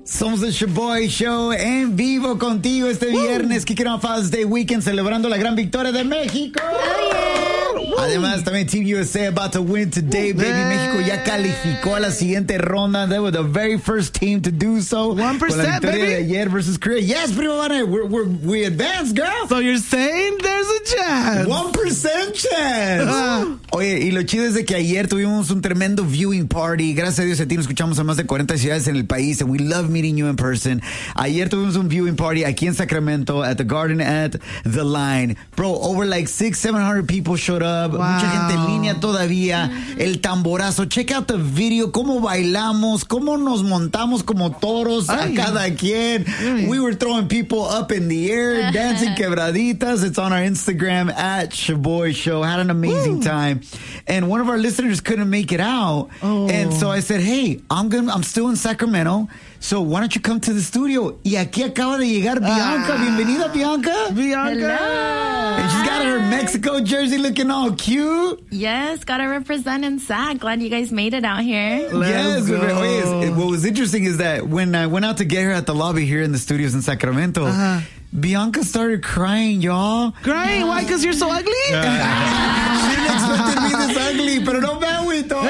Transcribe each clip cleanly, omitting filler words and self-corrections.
Somos el Shaboy Show en vivo contigo este viernes. Kicking off Father's Day weekend, celebrando la gran victoria de México. Además, también Team USA about to win today, baby. México ya calificó a la siguiente ronda. They were the very first team to do so. 1%, con la victoria baby. de ayer versus Korea. Yes, primo, we advanced, girl. So you're saying there's a chance? 1% chance. Oye, y lo chido es de que ayer tuvimos un tremendo viewing party. Gracias a Dios, a ti nos escuchamos en más de 40 ciudades en el país. And we love meeting you in person. Ayer tuvimos un viewing party aquí en Sacramento at the Garden at the Line. Bro, over like 600-700 people showed up. Wow. Mucha gente en línea todavía. El tamborazo. Check out the video. Cómo bailamos. Cómo nos montamos como toros a cada quien. We were throwing people up in the air, dancing quebraditas. It's on our Instagram at Shaboy Show. Had an amazing time. And one of our listeners couldn't make it out. And so I said, hey, I'm still in Sacramento. So why don't you come to the studio? Y aquí acaba de llegar Bianca. Bienvenida, Bianca. Bianca. And she's got her Mexico jersey looking all cute. Yes, gotta represent in SAC. Glad you guys made it out here. Yes. go. Oye, what was interesting is that when I went out to get her at the lobby here in the studios in Sacramento, Bianca started crying, y'all. Crying? Why? Because you're so ugly? She didn't expect me this ugly, pero no me agüito.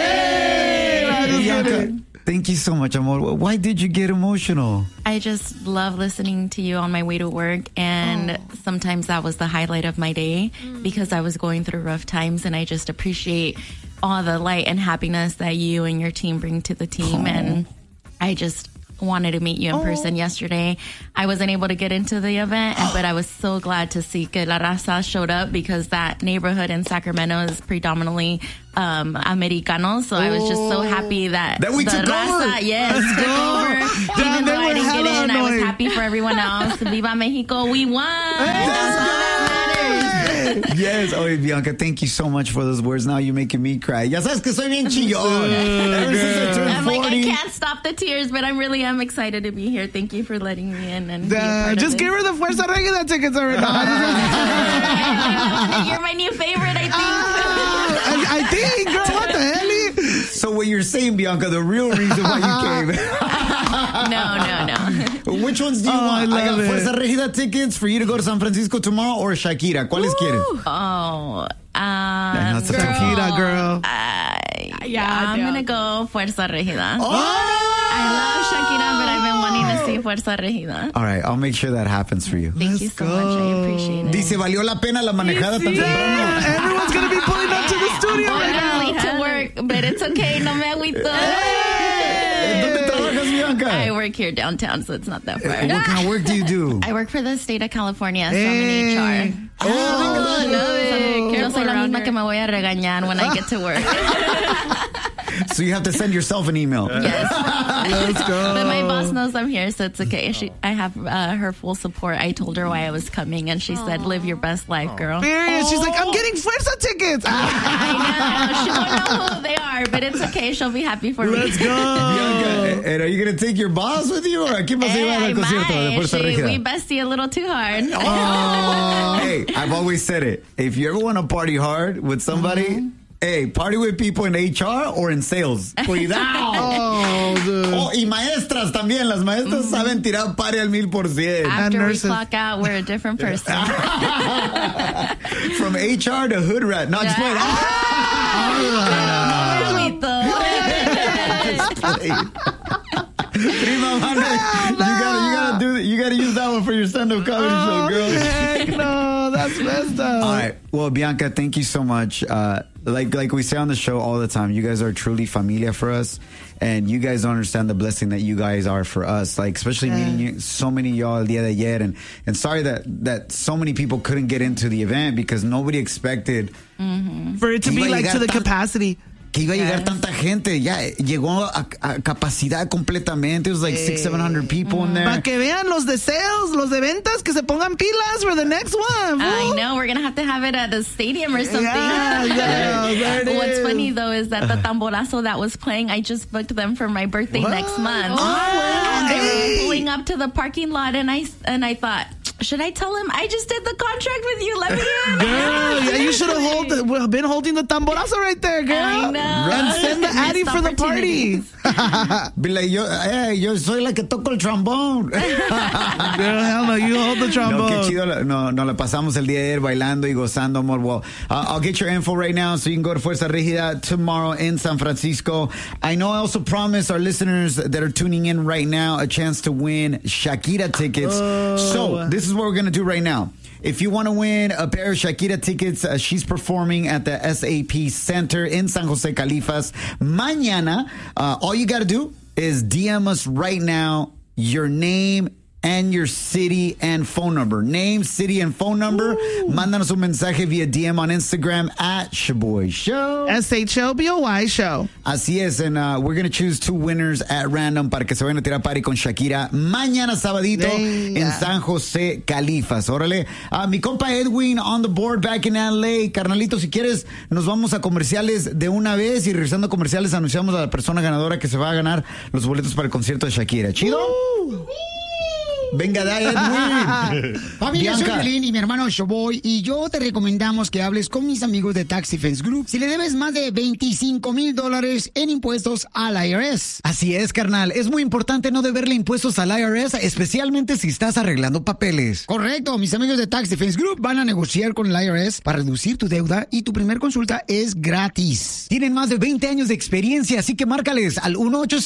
Bianca, thank you so much, amor. Why did you get emotional? I just love listening to you on my way to work, and sometimes that was the highlight of my day because I was going through rough times, and I just appreciate all the light and happiness that you and your team bring to the team, and I just wanted to meet you in person yesterday. I wasn't able to get into the event, but I was so glad to see que La Raza showed up because that neighborhood in Sacramento is predominantly Americano. So I was just so happy that we the took Raza, over. Yes, took over. Even though I didn't get in, I was happy for everyone else. Viva Mexico, we won. That's all that matters. Yes. Oh, Bianca, thank you so much for those words. Now you're making me cry. Ya sabes que soy bien chillón. Ever since I turned I'm 40. like, I can't stop the tears, but I really am excited to be here. Thank you for letting me in. And be a part of just this. give her the Fuerza Regida tickets already. You're my new favorite, I think. I think, girl, what the hell? So what you're saying, Bianca, the real reason why you came. No. Which ones do you want? I got love it. Fuerza Regida tickets for you to go to San Francisco tomorrow or Shakira. ¿Cuáles quieres? That's a Shakira, girl. I'm going to go Fuerza Regida. Oh! I love Shakira, but I've been wanting to see Fuerza Regida. All right, I'll make sure that happens for you. Thank you so much. I appreciate it. Dice, valió la pena la manejada tan temprano. Everyone's going to be pulling up to the studio I'm right now. late to work, but it's okay. No me agüito. ¿Dónde trabajas, Bianca? I work here downtown, so it's not that far. What kind of work do you do? I work for the state of California, so I'm in HR. No soy la misma que me voy a regañar when I get to work. So you have to send yourself an email. Yes. Let's go. But my boss knows I'm here, so it's okay. I have her full support. I told her why I was coming, and she said, live your best life, girl. Serious. She's like, I'm getting Fuerza tickets. I know. She won't know who they are, but it's okay. She'll be happy for me. Let's go. Bianca, and are you going to take your boss with you? Or ¿a quién vas a llevar al concierto de Fuerza Regida? We bestie a little too hard. Hey, I've always said it. If you ever want to party hard with somebody, hey, party with people in HR or in sales. Cuidado. Dude. Y maestras también. Las maestras saben tirar party al 1000%. After we nurses. clock out, we're a different person. From HR to hood rat. No, just play Prima, you gotta use that one for your stand-up comedy show, girl. Heck no, that's messed up. All right. Well, Bianca, thank you so much. Like we say on the show all the time, you guys are truly familia for us, and you guys don't understand the blessing that you guys are for us. Like, especially meeting you, so many of y'all el día de ayer, and sorry that so many people couldn't get into the event because nobody expected For it to be like to the capacity. que iba a llegar tanta gente. Ya llegó a capacidad completamente. It was like 600-700 people in there. Para que vean los de sales, los de ventas, que se pongan pilas for the next one. I know. We're going to have it at the stadium or something. Yeah, What's funny, though, is that the tamborazo that was playing, I just booked them for my birthday next month. And they were pulling up to the parking lot, and I thought, should I tell him I just did the contract with you? Let me in. Girl, yeah, you should have been holding the tamborazo right there, girl. I know. And send the Addy Missed for the party. opportunities. Be like, yo soy la que toco el trombone. Girl, hell no, you hold the trombone. No, qué chido. No, la pasamos el día de ayer bailando y gozando, amor. Well, I'll get your info right now so you can go to Fuerza Regida tomorrow in San Francisco. I know I also promised our listeners that are tuning in right now a chance to win Shakira tickets. So this is what we're going to do right now. If you want to win a pair of Shakira tickets, she's performing at the SAP Center in San Jose Califas mañana. All you got to do is DM us right now your name and your city and phone number. Name, city, and phone number. Mándanos un mensaje via DM on Instagram at Shaboy Show. SHOBOY Show. Así es, and we're going to choose 2 winners at random para que se vayan a tirar party con Shakira mañana sabadito en San Jose Califas. Órale. Mi compa Edwin on the board back in LA. Carnalito, si quieres, nos vamos a comerciales de una vez y regresando a comerciales anunciamos a la persona ganadora que se va a ganar los boletos para el concierto de Shakira. ¿Chido? Venga, Edwin. Familia, soy Pelín y mi hermano Showboy, y yo te recomendamos que hables con mis amigos de Tax Defense Group si le debes más de $25,000 en impuestos al IRS. Así es, carnal. Es muy importante no deberle impuestos al IRS, especialmente si estás arreglando papeles. Correcto. Mis amigos de Tax Defense Group van a negociar con el IRS para reducir tu deuda y tu primer consulta es gratis. Tienen más de 20 años de experiencia, así que márcales al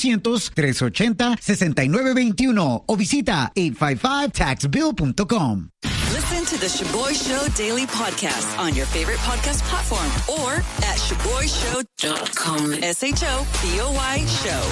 1-800-380-6921 o visita 855taxbill.com. Listen to the Shaboy Show Daily Podcast on your favorite podcast platform or at ShaboyShow.com. SHOBOY Show.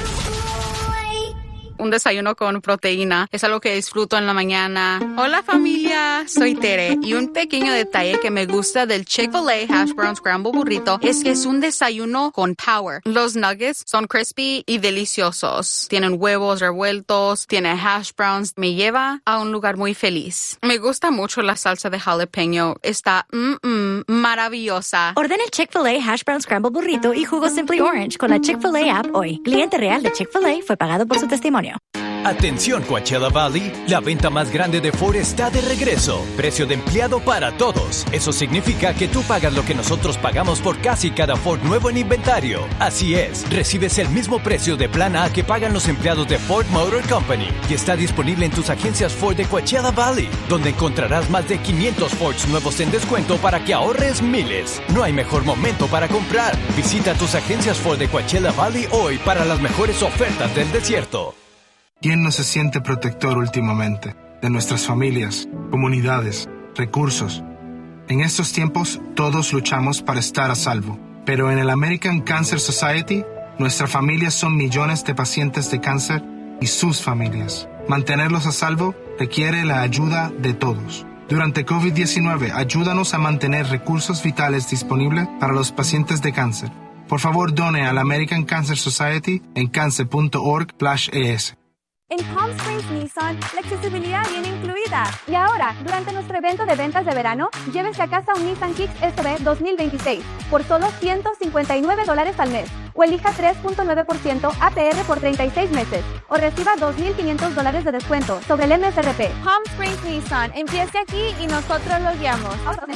Un desayuno con proteína es algo que disfruto en la mañana. Hola familia, soy Tere y un pequeño detalle que me gusta del Chick-fil-A Hash Brown Scramble Burrito es que es un desayuno con power. Los nuggets son crispy y deliciosos. Tienen huevos revueltos, tiene hash browns. Me lleva a un lugar muy feliz. Me gusta mucho la salsa de jalapeño. Está maravillosa. Ordena el Chick-fil-A Hash Brown Scramble Burrito y jugo Simply Orange con la Chick-fil-A app hoy. Cliente real de Chick-fil-A fue pagado por su testimonio. Atención Coachella Valley, la venta más grande de Ford está de regreso. Precio de empleado para todos. Eso significa que tú pagas lo que nosotros pagamos por casi cada Ford nuevo en inventario. Así es, recibes el mismo precio de plan A que pagan los empleados de Ford Motor Company, que está disponible en tus agencias Ford de Coachella Valley, donde encontrarás más de 500 Fords nuevos en descuento para que ahorres miles. No hay mejor momento para comprar. Visita tus agencias Ford de Coachella Valley hoy para las mejores ofertas del desierto. ¿Quién no se siente protector últimamente de nuestras familias, comunidades, recursos? En estos tiempos, todos luchamos para estar a salvo. Pero en el American Cancer Society, nuestra familia son millones de pacientes de cáncer y sus familias. Mantenerlos a salvo requiere la ayuda de todos. Durante COVID-19, ayúdanos a mantener recursos vitales disponibles para los pacientes de cáncer. Por favor, done al American Cancer Society en cancer.org/es. En Palm Springs Nissan, la accesibilidad viene incluida. Y ahora, durante nuestro evento de ventas de verano, llévese a casa un Nissan Kicks SUV 2026 por solo $159 al mes. O elija 3.9% APR por 36 meses. O reciba $2,500 de descuento sobre el MSRP. Palm Springs Nissan, empiece aquí y nosotros lo guiamos.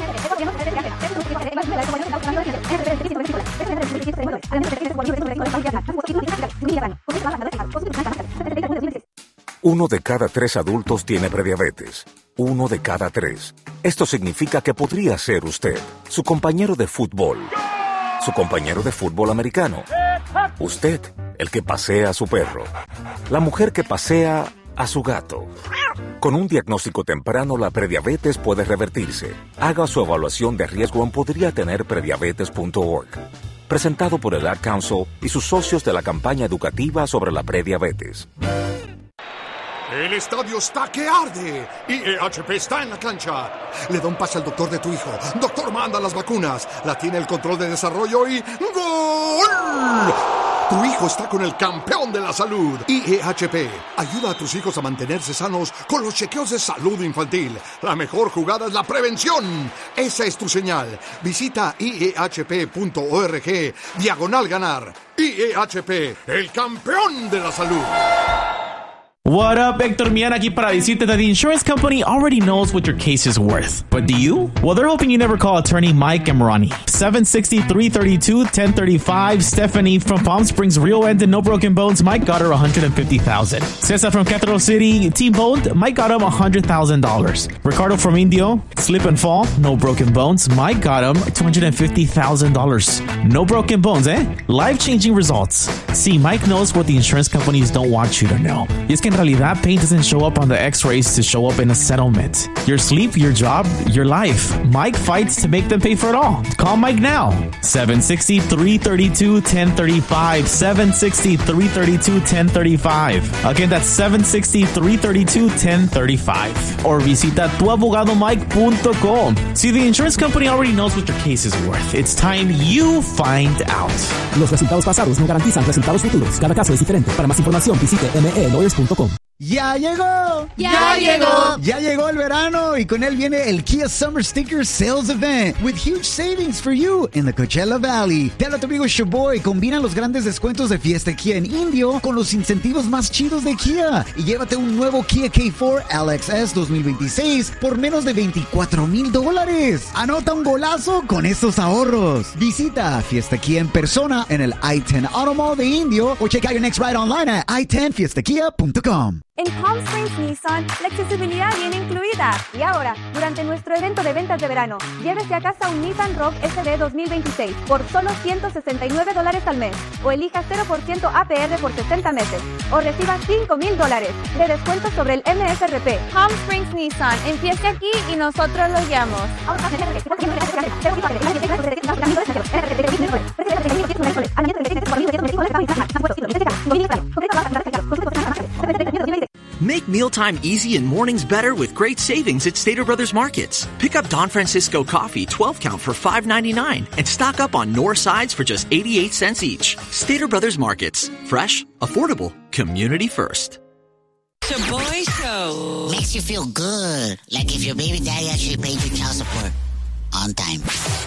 Uno de cada 3 adultos tiene prediabetes. 1 de cada 3. Esto significa que podría ser usted, su compañero de fútbol, su compañero de fútbol americano, usted, el que pasea a su perro, la mujer que pasea a su gato. Con un diagnóstico temprano, la prediabetes puede revertirse. Haga su evaluación de riesgo en podriatenerprediabetes.org. Presentado por el Ad Council y sus socios de la campaña educativa sobre la prediabetes. El estadio está que arde y EHP está en la cancha. Le da un pase al doctor de tu hijo. Doctor, manda las vacunas. La tiene el control de desarrollo y ¡gol! Tu hijo está con el campeón de la salud. IEHP ayuda a tus hijos a mantenerse sanos con los chequeos de salud infantil. La mejor jugada es la prevención. Esa es tu señal. Visita IEHP.org/ganar. IEHP, el campeón de la salud. What up, Hector Mian aquí para decirte that the insurance company already knows what your case is worth. But do you? Well, they're hoping you never call attorney Mike Emirani. 760-332-1035. Stephanie from Palm Springs, Rio End, and No Broken Bones. Mike got her $150,000. Cesar from Cathedral City, T-boned. Mike got him $100,000. Ricardo from Indio, slip and fall. No Broken Bones. Mike got him $250,000. No Broken Bones, eh? Life-changing results. See, Mike knows what the insurance companies don't want you to know. Es que en realidad, pain doesn't show up on the x-rays to show up in a settlement. Your sleep, your job, your life. Mike fights to make them pay for it all. Call Mike now. 760-332-1035. 760-332-1035. Again, that's 760-332-1035. Or visita tuabogadomike.com. See, the insurance company already knows what your case is worth. It's time you find out. Los resultados pasados no garantizan resultados futuros. Cada caso es diferente. Para más información, visite melawyers.com. ¡Ya llegó! ¡Ya llegó! Ya llegó el verano y con él viene el Kia Summer Sticker Sales Event with huge savings for you in the Coachella Valley. Te habla tu amigo Shoboy. Combina los grandes descuentos de Fiesta Kia en Indio con los incentivos más chidos de Kia y llévate un nuevo Kia K4 LXS 2026 por menos de $24,000. Anota un golazo con estos ahorros. Visita Fiesta Kia en persona en el I-10 Auto Mall de Indio o check out your next ride online at i10fiestakia.com. En Palm Springs Nissan, la accesibilidad viene incluida. Y ahora, durante nuestro evento de ventas de verano, llévese a casa un Nissan Rogue SD 2026 por solo $169 al mes. O elija 0% APR por 60 meses. O reciba $5,000 de descuento sobre el MSRP. Palm Springs Nissan, empiece aquí y nosotros lo guiamos. Make mealtime easy and mornings better with great savings at Stater Brothers Markets. Pick up Don Francisco coffee 12 count for $5.99 and stock up on Knorr sides for just 88 cents each. Stater Brothers Markets. Fresh, affordable, community first. Shoboy Show. Makes you feel good. Like if your baby daddy actually paid your child support on time.